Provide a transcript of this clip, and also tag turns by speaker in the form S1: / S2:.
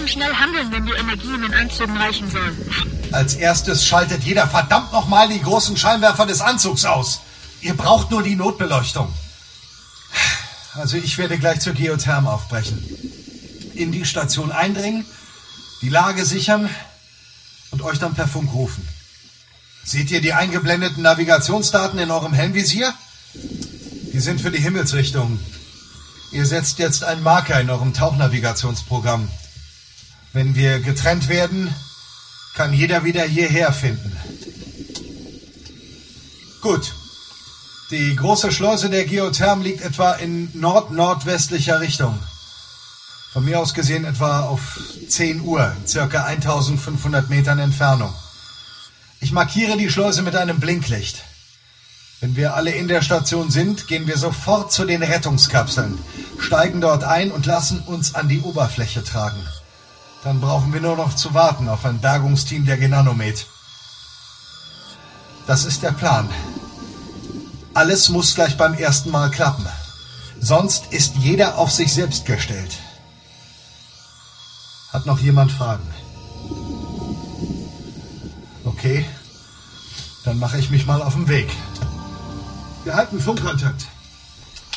S1: schnell handeln, wenn die Energie in den Anzügen reichen soll?
S2: Als erstes schaltet jeder verdammt nochmal die großen Scheinwerfer des Anzugs aus. Ihr braucht nur die Notbeleuchtung. Also ich werde gleich zur Geotherm aufbrechen. In die Station eindringen, die Lage sichern und euch dann per Funk rufen. Seht ihr die eingeblendeten Navigationsdaten in eurem Helmvisier? Die sind für die Himmelsrichtung. Ihr setzt jetzt einen Marker in eurem Tauchnavigationsprogramm. Wenn wir getrennt werden, kann jeder wieder hierher finden. Gut. Die große Schleuse der Geotherm liegt etwa in nord-nordwestlicher Richtung. Von mir aus gesehen etwa auf 10 Uhr, in ca. 1500 Metern Entfernung. Ich markiere die Schleuse mit einem Blinklicht. Wenn wir alle in der Station sind, gehen wir sofort zu den Rettungskapseln, steigen dort ein und lassen uns an die Oberfläche tragen. Dann brauchen wir nur noch zu warten auf ein Bergungsteam der Genanomet. Das ist der Plan. Alles muss gleich beim ersten Mal klappen. Sonst ist jeder auf sich selbst gestellt. Hat noch jemand Fragen? Okay, dann mache ich mich mal auf den Weg. Wir halten Funkkontakt.